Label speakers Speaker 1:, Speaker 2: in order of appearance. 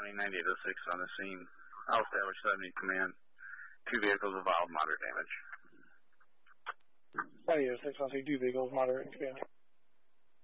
Speaker 1: County 9806 on the scene. I'll establish 70 command. 2 vehicles of mild moderate damage.
Speaker 2: 9806 on scene, 2 vehicles moderate damage.